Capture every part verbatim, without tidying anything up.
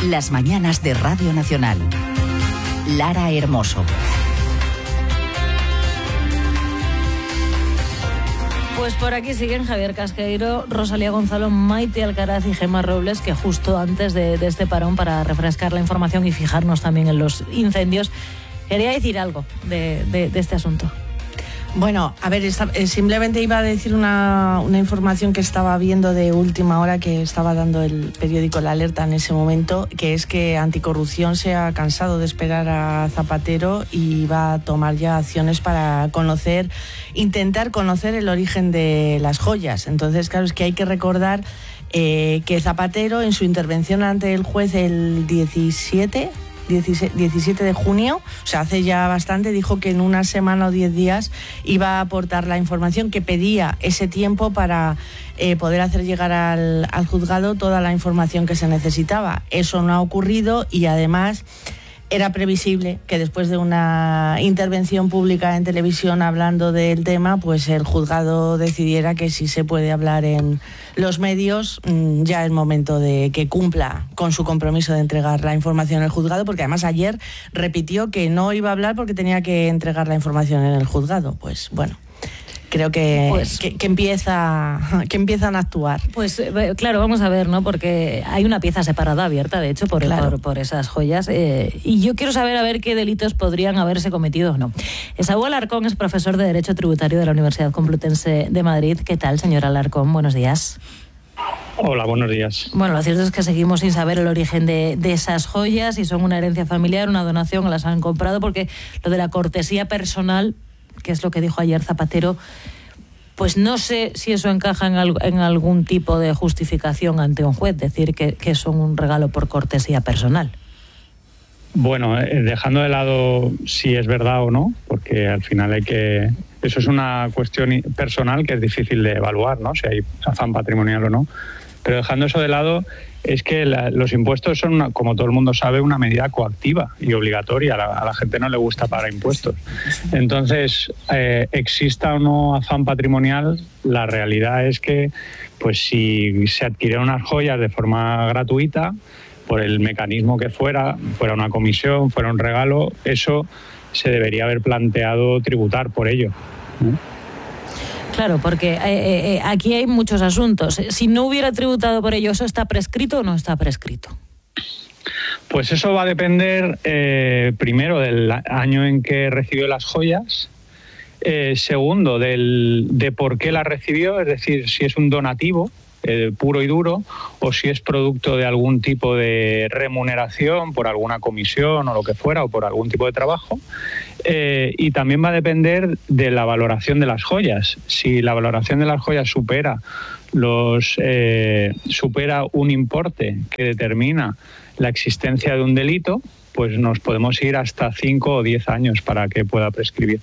Las mañanas de Radio Nacional. Lara Hermoso. Pues por aquí siguen Javier Casqueiro, Rosalía Gonzalo, Maite Alcaraz y Gemma Robles, que justo antes de, de este parón, para refrescar la información y fijarnos también en los incendios, quería decir algo de, de, de este asunto. Bueno, a ver, esta, eh, simplemente iba a decir una, una información que estaba viendo de última hora, que estaba dando el periódico La Alerta en ese momento, que es que Anticorrupción se ha cansado de esperar a Zapatero y va a tomar ya acciones para conocer, intentar conocer el origen de las joyas. Entonces, claro, es que hay que recordar eh, que Zapatero, en su intervención ante el juez el diecisiete de junio, o sea, hace ya bastante, dijo que en una semana o diez días iba a aportar la información, que pedía ese tiempo para eh, poder hacer llegar al, al juzgado toda la información que se necesitaba. Eso no ha ocurrido y además era previsible que después de una intervención pública en televisión hablando del tema, pues el juzgado decidiera que si se puede hablar en los medios, ya es momento de que cumpla con su compromiso de entregar la información al juzgado, porque además ayer repitió que no iba a hablar porque tenía que entregar la información en el juzgado. Pues bueno, creo que, pues, que, que, empieza, que empiezan a actuar. Pues claro, vamos a ver, ¿no? Porque hay una pieza separada abierta, de hecho, por, claro. por, por esas joyas. Eh, y yo quiero saber a ver qué delitos podrían haberse cometido o no. Esaú Alarcón es profesor de Derecho Tributario de la Universidad Complutense de Madrid. ¿Qué tal, señor Alarcón? Buenos días. Hola, buenos días. Bueno, lo cierto es que seguimos sin saber el origen de, de esas joyas, si son una herencia familiar, una donación o las han comprado, porque lo de la cortesía personal, que es lo que dijo ayer Zapatero, pues no sé si eso encaja en, al, en algún tipo de justificación ante un juez, decir que, que son un regalo por cortesía personal. Bueno, eh, dejando de lado si es verdad o no, porque al final hay que... Eso es una cuestión personal que es difícil de evaluar, ¿no? Si hay afán patrimonial o no. Pero dejando eso de lado, es que la, los impuestos son, una, como todo el mundo sabe, una medida coactiva y obligatoria. A la, a la gente no le gusta pagar impuestos. Entonces, eh, exista o no afán patrimonial, la realidad es que, pues, si se adquirieron unas joyas de forma gratuita, por el mecanismo que fuera, fuera una comisión, fuera un regalo, eso se debería haber planteado tributar por ello, ¿no? Claro, porque eh, eh, aquí hay muchos asuntos. Si no hubiera tributado por ello, ¿eso está prescrito o no está prescrito? Pues eso va a depender, eh, primero, del año en que recibió las joyas, eh, segundo, del, de por qué las recibió, es decir, si es un donativo eh, puro y duro, o si es producto de algún tipo de remuneración por alguna comisión o lo que fuera, o por algún tipo de trabajo. Eh, y también va a depender de la valoración de las joyas. Si la valoración de las joyas supera los eh, supera un importe que determina la existencia de un delito, pues nos podemos ir hasta cinco o diez años para que pueda prescribir.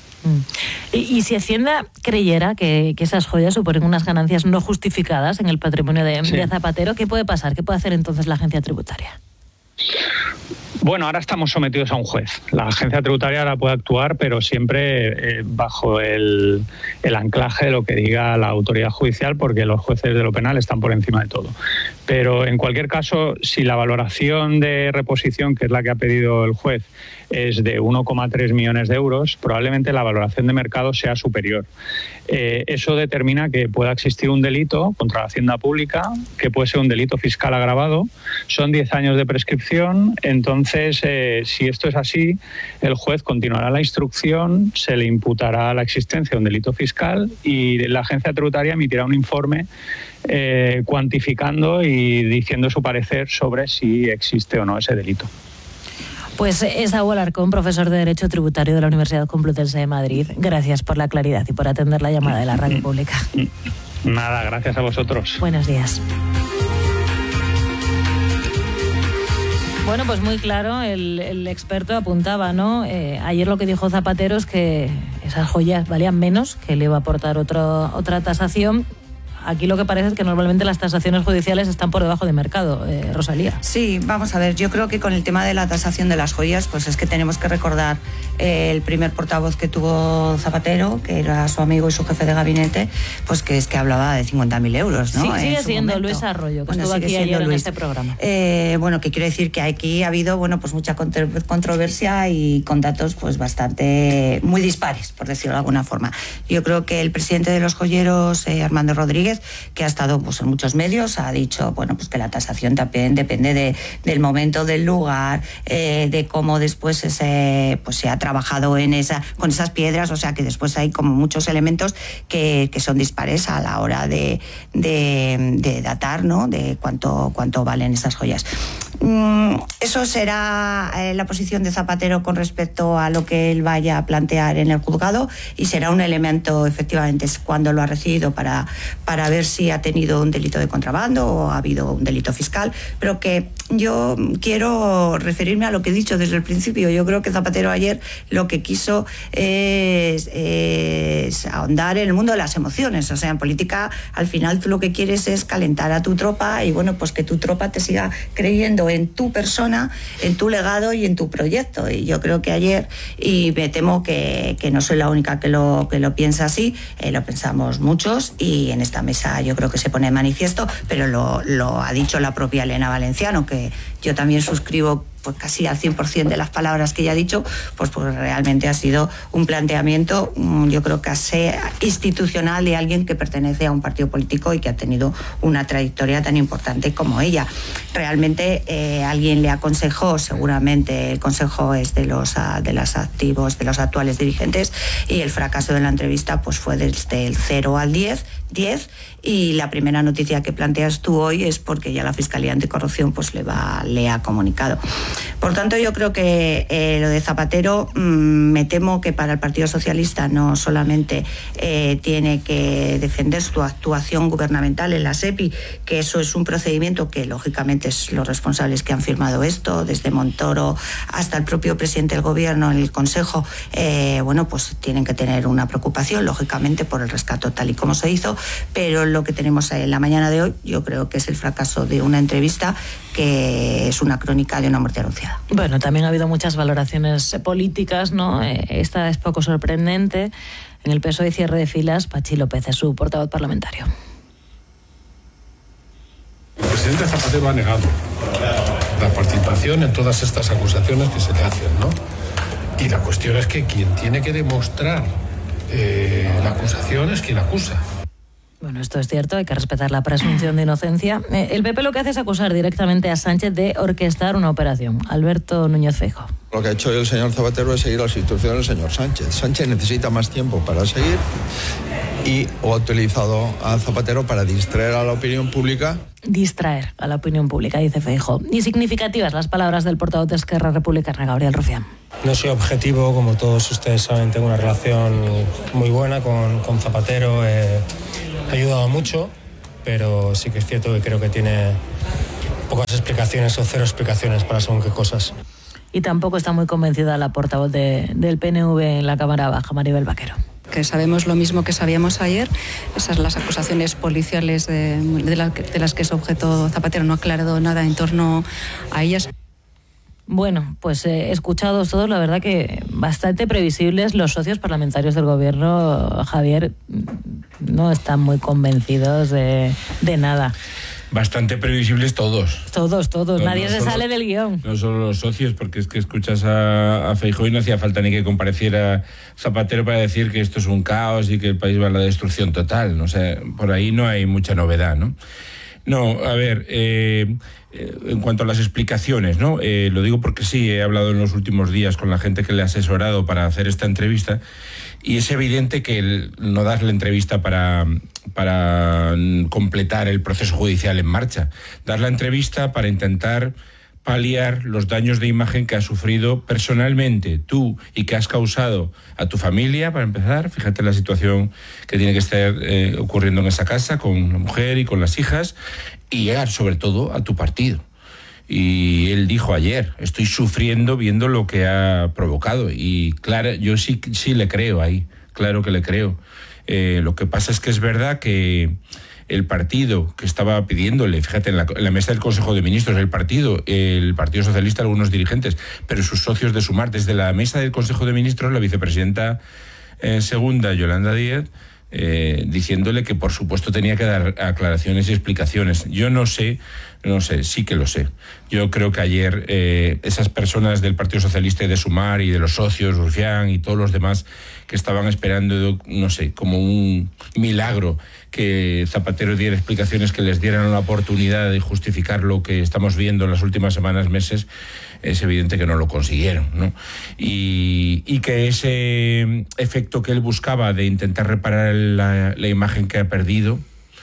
Y, y si Hacienda creyera que, que esas joyas suponen unas ganancias no justificadas en el patrimonio de, sí. de Zapatero, ¿qué puede pasar? ¿Qué puede hacer entonces la agencia tributaria? Bueno, ahora estamos sometidos a un juez. La agencia tributaria ahora puede actuar, pero siempre eh, bajo el, el anclaje de lo que diga la autoridad judicial, porque los jueces de lo penal están por encima de todo. Pero en cualquier caso, si la valoración de reposición, que es la que ha pedido el juez, es de uno coma tres millones de euros, probablemente la valoración de mercado sea superior. Eh, eso determina que pueda existir un delito contra la hacienda pública, que puede ser un delito fiscal agravado. Son diez años de prescripción. Entonces, eh, si esto es así, el juez continuará la instrucción, se le imputará la existencia de un delito fiscal y la agencia tributaria emitirá un informe eh, cuantificando y diciendo su parecer sobre si existe o no ese delito. Pues Esaú Alarcón, profesor de Derecho Tributario de la Universidad Complutense de Madrid. Gracias por la claridad y por atender la llamada de la radio pública. Nada, gracias a vosotros. Buenos días. Bueno, pues muy claro, el, el experto apuntaba, ¿no? Eh, ayer lo que dijo Zapatero es que esas joyas valían menos, que le iba a aportar otro, otra tasación. Aquí lo que parece es que normalmente las tasaciones judiciales están por debajo de mercado, eh, Rosalía. Sí, vamos a ver, yo creo que con el tema de la tasación de las joyas, pues es que tenemos que recordar eh, el primer portavoz que tuvo Zapatero, que era su amigo y su jefe de gabinete, pues que es que hablaba de cincuenta mil euros, ¿no? Sí, sigue siendo momento. Luis Arroyo, que bueno, estuvo aquí ayer Luis. en este programa. Eh, bueno, que quiero decir que aquí ha habido, bueno, pues mucha controversia y con datos pues bastante, muy dispares, por decirlo de alguna forma. Yo creo que el presidente de los joyeros, eh, Armando Rodríguez, que ha estado pues en muchos medios, ha dicho, bueno, pues que la tasación también depende de, del momento, del lugar, eh, de cómo después ese, pues se ha trabajado en esa, con esas piedras, o sea que después hay como muchos elementos que, que son dispares a la hora de, de, de datar, ¿no? De cuánto, cuánto valen esas joyas. Mm, eso será eh, la posición de Zapatero con respecto a lo que él vaya a plantear en el juzgado, y será un elemento, efectivamente, cuando lo ha recibido para, para ver si ha tenido un delito de contrabando o ha habido un delito fiscal, pero que yo quiero referirme a lo que he dicho desde el principio. Yo creo que Zapatero ayer lo que quiso es, es ahondar en el mundo de las emociones. O sea, en política al final tú lo que quieres es calentar a tu tropa y bueno, pues que tu tropa te siga creyendo en tu persona, en tu legado y en tu proyecto. Y yo creo que ayer, y me temo que, que no soy la única que lo, que lo piensa así, eh, lo pensamos muchos, y en esta mesa yo creo que se pone de manifiesto, pero lo, lo ha dicho la propia Elena Valenciano, que yo también suscribo pues casi al cien por ciento de las palabras que ella ha dicho, pues porque realmente ha sido un planteamiento, yo creo que casi institucional, de alguien que pertenece a un partido político y que ha tenido una trayectoria tan importante como ella. Realmente eh, alguien le aconsejó, seguramente el consejo es de los, de los activos, de los actuales dirigentes, y el fracaso de la entrevista pues fue desde el cero al diez, diez, y la primera noticia que planteas tú hoy es porque ya la Fiscalía Anticorrupción pues le, va, le ha comunicado. Por tanto, yo creo que eh, lo de Zapatero, mmm, me temo que para el Partido Socialista no solamente eh, tiene que defender su actuación gubernamental en la SEPI, que eso es un procedimiento que lógicamente es los responsables que han firmado esto, desde Montoro hasta el propio presidente del Gobierno en el Consejo, eh, bueno, pues tienen que tener una preocupación, lógicamente, por el rescate tal y como se hizo, pero lo que tenemos en la mañana de hoy yo creo que es el fracaso de una entrevista que es una crónica de una muerte anunciada. Bueno, también ha habido muchas valoraciones políticas, ¿no? Esta es poco sorprendente. En el P S O E cierre de filas, Pachi López es su portavoz parlamentario. El presidente Zapatero ha negado la participación en todas estas acusaciones que se le hacen, ¿no? Y la cuestión es que quien tiene que demostrar eh, la acusación es quien acusa. Bueno, esto es cierto, hay que respetar la presunción de inocencia. Eh, el P P lo que hace es acusar directamente a Sánchez de orquestar una operación. Alberto Núñez Feijóo. Lo que ha hecho el señor Zapatero es seguir las instrucciones del señor Sánchez. Sánchez necesita más tiempo para seguir y o ha utilizado a Zapatero para distraer a la opinión pública. Distraer a la opinión pública, dice Feijóo. Y significativas las palabras del portavoz de Esquerra Republicana, Gabriel Rufián. No soy objetivo, como todos ustedes saben, tengo una relación muy buena con, con Zapatero. Eh, ha ayudado mucho, pero sí que es cierto que creo que tiene pocas explicaciones o cero explicaciones para según qué cosas. Y tampoco está muy convencida la portavoz de, del P N V en la Cámara Baja, Maribel Vaquero. Que sabemos lo mismo que sabíamos ayer, esas las acusaciones policiales de, de, la, de las que es objeto Zapatero, no ha aclarado nada en torno a ellas. Bueno, pues eh, escuchados todos, la verdad que bastante previsibles. Los socios parlamentarios del gobierno, Javier, no están muy convencidos de, de nada. Bastante previsibles todos. Todos, todos. No, Nadie no se solo, sale del guión. No solo los socios, porque es que escuchas a, a Feijóo y no hacía falta ni que compareciera Zapatero para decir que esto es un caos y que el país va a la destrucción total. O sea, por ahí no hay mucha novedad, ¿no? No, a ver, eh, en cuanto a las explicaciones, ¿no? Eh, lo digo porque sí, he hablado en los últimos días con la gente que le ha asesorado para hacer esta entrevista y es evidente que el, no das la entrevista para, para completar el proceso judicial en marcha. Das la entrevista para intentar paliar los daños de imagen que has sufrido personalmente tú y que has causado a tu familia, para empezar. Fíjate la situación que tiene que estar eh, ocurriendo en esa casa con la mujer y con las hijas, y llegar sobre todo a tu partido. Y él dijo ayer, estoy sufriendo viendo lo que ha provocado, y claro, yo sí, sí le creo ahí, claro que le creo. Eh, lo que pasa es que es verdad que el partido que estaba pidiéndole, fíjate, en la, en la mesa del Consejo de Ministros, el partido, el Partido Socialista, algunos dirigentes, pero sus socios de Sumar, desde la mesa del Consejo de Ministros, la vicepresidenta eh, segunda, Yolanda Díaz, eh, diciéndole que por supuesto tenía que dar aclaraciones y explicaciones. Yo no sé, no sé, sí que lo sé. Yo creo que ayer eh, esas personas del Partido Socialista y de Sumar y de los socios, Rufián y todos los demás que estaban esperando, no sé, como un milagro que Zapatero diera explicaciones que les dieran una oportunidad de justificar lo que estamos viendo en las últimas semanas, meses, es evidente que no lo consiguieron, ¿no? Y, y que ese efecto que él buscaba de intentar reparar la, la imagen que ha perdido,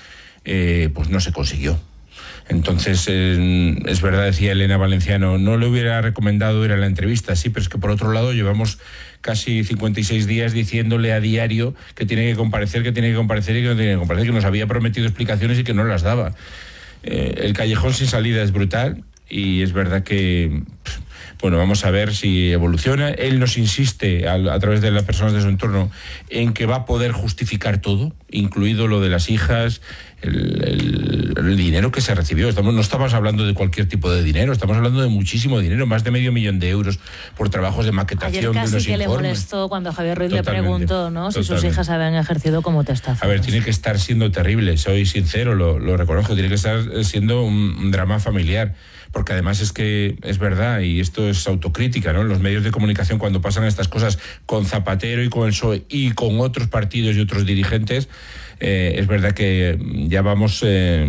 eh, pues no se consiguió. Entonces, eh, es verdad, decía Elena Valenciano, no le hubiera recomendado ir a la entrevista, sí, pero es que por otro lado llevamos casi cincuenta y seis días diciéndole a diario que tiene que comparecer, que tiene que comparecer y que no tiene que comparecer, que nos había prometido explicaciones y que no las daba. Eh, el callejón sin salida es brutal y es verdad que, bueno, vamos a ver si evoluciona. Él nos insiste a, a través de las personas de su entorno en que va a poder justificar todo, incluido lo de las hijas, el, el, el dinero que se recibió. Estamos, no estamos hablando de cualquier tipo de dinero, estamos hablando de muchísimo dinero, más de medio millón de euros por trabajos de maquetación. Ayer casi de unos que informes. le molestó cuando Javier Ruiz Totalmente, le preguntó, ¿no?, si totalmente. sus hijas habían ejercido como testaferros. A ver, tiene que estar siendo terrible, soy sincero, lo, lo reconozco, tiene que estar siendo un, un drama familiar. Porque además es que es verdad, y esto es autocrítica, ¿no? Los medios de comunicación, cuando pasan estas cosas con Zapatero y con el P S O E y con otros partidos y otros dirigentes, eh, es verdad que ya vamos, eh,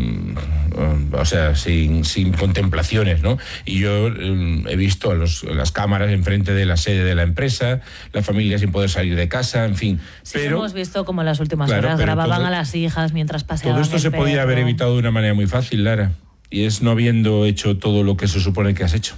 o sea, sin, sin contemplaciones, ¿no? Y yo eh, he visto a, los, a las cámaras enfrente de la sede de la empresa, la familia sin poder salir de casa, en fin. Sí, pero hemos visto como en las últimas claro, horas grababan todo, a las hijas mientras paseaban todo esto el se perro. podía haber evitado de una manera muy fácil, Lara. Y es no habiendo hecho todo lo que se supone que has hecho.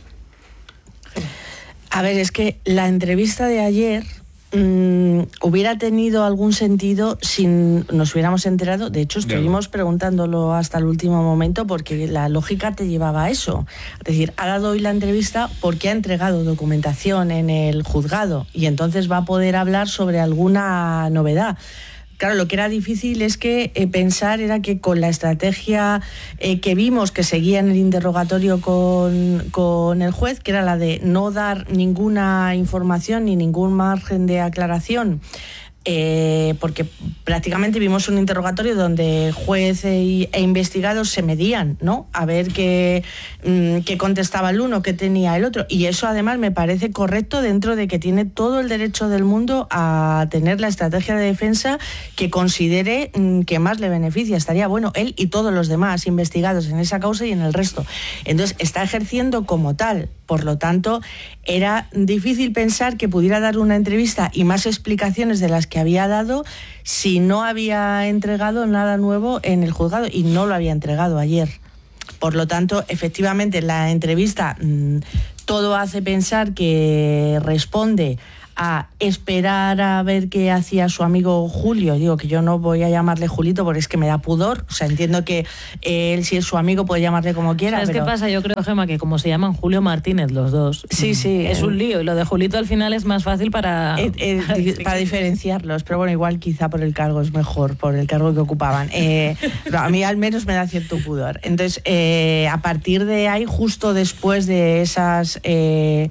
A ver, es que la entrevista de ayer mmm, hubiera tenido algún sentido si nos hubiéramos enterado. De hecho, estuvimos preguntándolo hasta el último momento porque la lógica te llevaba a eso. Es decir, ha dado hoy la entrevista porque ha entregado documentación en el juzgado y entonces va a poder hablar sobre alguna novedad. Claro, lo que era difícil es que eh, pensar era que con la estrategia eh, que vimos que seguía en el interrogatorio con, con el juez, que era la de no dar ninguna información ni ningún margen de aclaración, eh, porque prácticamente vimos un interrogatorio donde juez e, e investigados se medían, ¿no? A ver qué, mmm, qué contestaba el uno, qué tenía el otro. Y eso además me parece correcto dentro de que tiene todo el derecho del mundo a tener la estrategia de defensa que considere mmm, que más le beneficia. Estaría bueno él y todos los demás investigados en esa causa y en el resto. Entonces está ejerciendo como tal. Por lo tanto, era difícil pensar que pudiera dar una entrevista y más explicaciones de las que había dado si no había entregado nada nuevo en el juzgado, y no lo había entregado ayer. Por lo tanto, efectivamente, la entrevista mmm, todo hace pensar que responde a esperar a ver qué hacía su amigo Julio. Digo que yo no voy a llamarle Julito porque es que me da pudor. O sea, entiendo que él, si es su amigo, puede llamarle como quiera. ¿Sabes pero... qué pasa? Yo creo, Gemma, que como se llaman Julio Martínez los dos, sí, sí, es un lío. Y lo de Julito al final es más fácil para... Eh, eh, para, para diferenciarlos. Pero bueno, igual quizá por el cargo es mejor, por el cargo que ocupaban. Eh, no, a mí al menos me da cierto pudor. Entonces, eh, a partir de ahí, justo después de esas... Eh,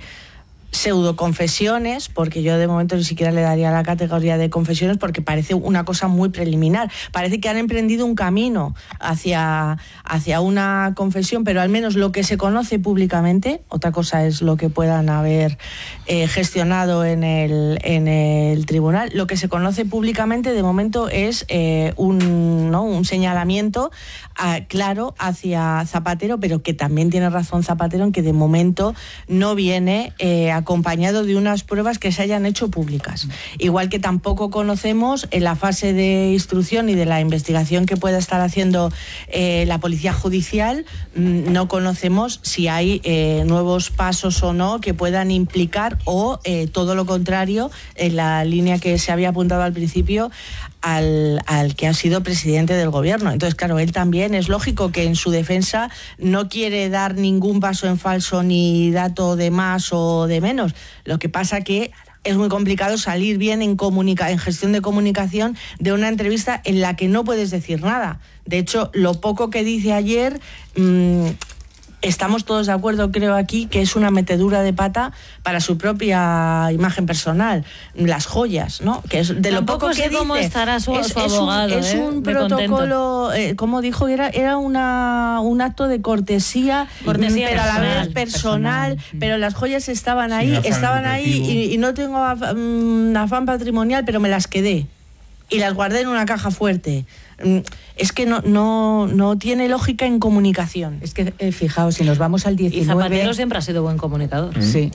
pseudoconfesiones, porque yo de momento ni siquiera le daría la categoría de confesiones porque parece una cosa muy preliminar. Parece que han emprendido un camino hacia, hacia una confesión, pero al menos lo que se conoce públicamente, otra cosa es lo que puedan haber eh, gestionado en el, en el tribunal, lo que se conoce públicamente de momento es eh, un, ¿no? un señalamiento a, claro hacia Zapatero, pero que también tiene razón Zapatero en que de momento no viene eh, acompañado de unas pruebas que se hayan hecho públicas. Igual que tampoco conocemos en la fase de instrucción y de la investigación que pueda estar haciendo eh, la Policía Judicial, no conocemos si hay eh, nuevos pasos o no que puedan implicar o eh, todo lo contrario, en la línea que se había apuntado al principio, Al, al que ha sido presidente del gobierno. Entonces, claro, él también es lógico que en su defensa no quiere dar ningún paso en falso ni dato de más o de menos. Lo que pasa que es muy complicado salir bien en, comunica- en gestión de comunicación de una entrevista en la que no puedes decir nada. De hecho, lo poco que dice ayer... Mmm, estamos todos de acuerdo, creo aquí, que es una metedura de pata para su propia imagen personal. Las joyas, ¿no? Que es de lo Tampoco poco sé que dice. cómo estará su, es, su es abogado. Un, es ¿eh? un Muy protocolo, eh, como dijo, era, era una, un acto de cortesía, cortesía pero a la personal, vez personal, personal. Pero las joyas estaban ahí, afán estaban ahí y, y no tengo afán, afán patrimonial, pero me las quedé. Y las guardé en una caja fuerte. Es que no, no, no tiene lógica en comunicación. Es que, eh, fijaos, si nos vamos al diecinueve... Y Zapatero siempre ha sido buen comunicador. Sí,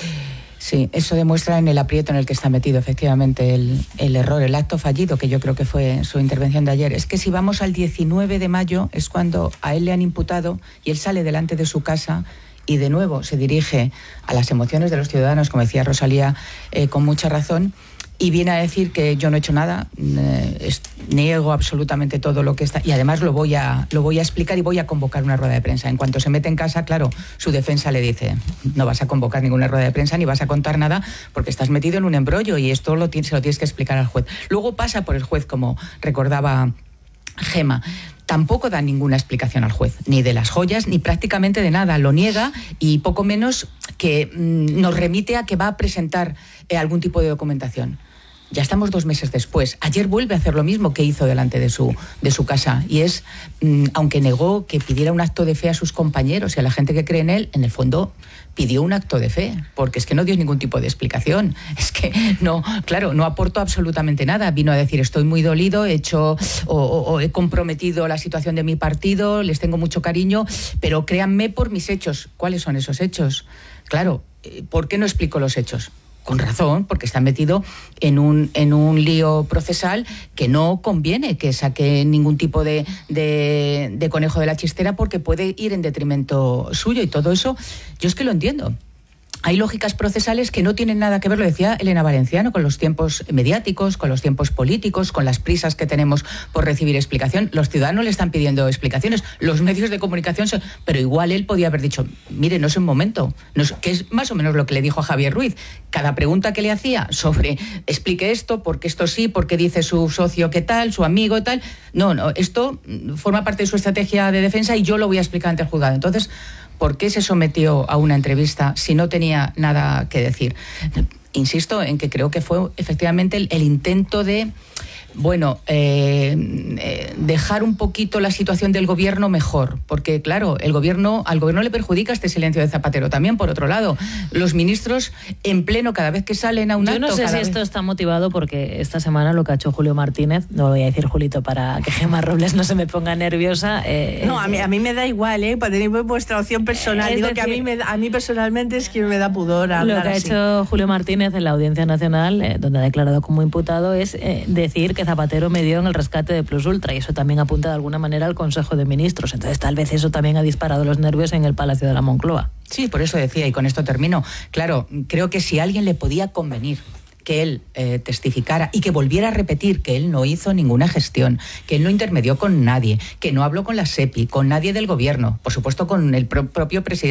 sí, eso demuestra en el aprieto en el que está metido, efectivamente, el, el error, el acto fallido, que yo creo que fue su intervención de ayer. Es que si vamos al diecinueve de mayo, es cuando a él le han imputado y él sale delante de su casa y de nuevo se dirige a las emociones de los ciudadanos, como decía Rosalía, eh, con mucha razón, y viene a decir que yo no he hecho nada, eh, es, niego absolutamente todo lo que está, y además lo voy a lo voy a explicar y voy a convocar una rueda de prensa. En cuanto se mete en casa, claro, su defensa le dice, no vas a convocar ninguna rueda de prensa ni vas a contar nada porque estás metido en un embrollo y esto lo tienes, se lo tienes que explicar al juez. Luego pasa por el juez, como recordaba Gema. Tampoco da ninguna explicación al juez, ni de las joyas, ni prácticamente de nada. Lo niega y poco menos que mmm, nos remite a que va a presentar eh, algún tipo de documentación. Ya estamos dos meses después. Ayer vuelve a hacer lo mismo que hizo delante de su, de su casa. Y es, mmm, aunque negó que pidiera un acto de fe a sus compañeros y a la gente que cree en él, en el fondo pidió un acto de fe, porque es que no dio ningún tipo de explicación. Es que no, claro, no aportó absolutamente nada. Vino a decir, estoy muy dolido, he hecho o, o, o he comprometido la situación de mi partido, les tengo mucho cariño, pero créanme por mis hechos. ¿Cuáles son esos hechos? Claro, ¿por qué no explico los hechos? Con razón, porque está metido en un, en un lío procesal que no conviene que saque ningún tipo de, de, de conejo de la chistera, porque puede ir en detrimento suyo, y todo eso yo es que lo entiendo. Hay lógicas procesales que no tienen nada que ver, lo decía Elena Valenciano, con los tiempos mediáticos, con los tiempos políticos, con las prisas que tenemos por recibir explicación. Los ciudadanos le están pidiendo explicaciones, los medios de comunicación, son, pero igual él podía haber dicho, mire, no es un momento, no es, que es más o menos lo que le dijo a Javier Ruiz. Cada pregunta que le hacía sobre, explique esto, porque esto sí, porque dice su socio qué tal, su amigo tal, no, no, esto forma parte de su estrategia de defensa y yo lo voy a explicar ante el juzgado. Entonces, ¿por qué se sometió a una entrevista si no tenía nada que decir? Insisto en que creo que fue efectivamente el, el intento de, bueno, eh, eh, dejar un poquito la situación del gobierno mejor, porque claro, el gobierno, al gobierno le perjudica este silencio de Zapatero también, por otro lado. Los ministros en pleno, cada vez que salen a un acto... Yo no sé si vez... esto está motivado porque esta semana lo que ha hecho Julio Martínez, no lo voy a decir Julito para que Gemma Robles no se me ponga nerviosa. Eh, no, a mí, a mí me da igual, ¿eh? Para tener vuestra opción personal. Es Digo decir, que a mí, me, a mí personalmente es que me da pudor hablar Lo que así. ha hecho Julio Martínez en la Audiencia Nacional, eh, donde ha declarado como imputado, es eh, decir que Zapatero medió en el rescate de Plus Ultra, y eso también apunta de alguna manera al Consejo de Ministros. Entonces tal vez eso también ha disparado los nervios en el Palacio de la Moncloa. Sí, por eso decía, y con esto termino. Claro, creo que si a alguien le podía convenir que él eh, testificara y que volviera a repetir que él no hizo ninguna gestión, que él no intermedió con nadie, que no habló con la SEPI, con nadie del gobierno, por supuesto con el pro- propio presidente